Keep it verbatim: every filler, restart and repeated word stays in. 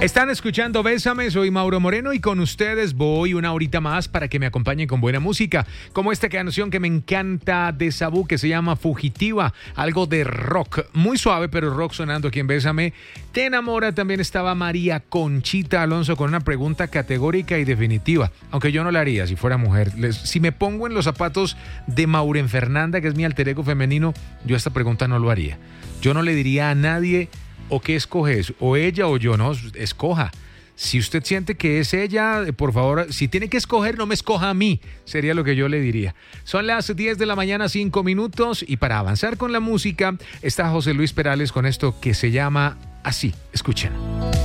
Están escuchando Bésame, soy Mauro Moreno y con ustedes voy una horita más para que me acompañen con buena música, como esta canción que me encanta de Sabu que se llama Fugitiva, algo de rock, muy suave pero rock sonando aquí en Bésame. Te enamora, también estaba María Conchita Alonso con una pregunta categórica y definitiva, aunque yo no la haría si fuera mujer. Les, si me pongo en los zapatos de Mauren Fernanda, que es mi alter ego femenino, yo esta pregunta no lo haría. Yo no le diría a nadie o qué escoges, o ella o yo, no, escoja. Si usted siente que es ella, por favor, si tiene que escoger, no me escoja a mí, sería lo que yo le diría. Son las diez de la mañana, cinco minutos, y para avanzar con la música está José Luis Perales con esto que se llama Así. Escuchen.